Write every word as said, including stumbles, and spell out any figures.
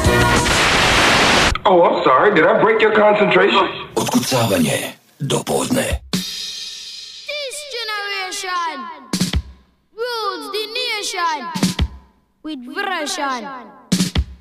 Oh, I'm sorry. Did I break your concentration? Odkucávanie do pozdne. This generation rules the nation with version.